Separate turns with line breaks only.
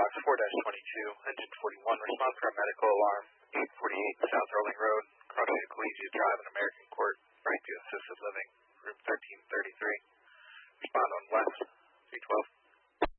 Box 4-22, Engine 41, respond for a medical alarm, 848 South Rolling Road, Crossing Collegiate Drive in American Court, right to assisted living, room 1333. Respond on west.